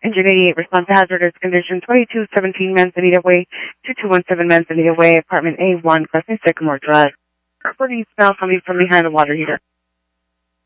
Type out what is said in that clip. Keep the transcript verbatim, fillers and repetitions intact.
Engine eighty-eight, respond to hazardous condition twenty-two seventeen Manzanita Way, two two one seven Manzanita Way, apartment A one, Crescent Sycamore Drive. Reporting smell coming from behind the water heater.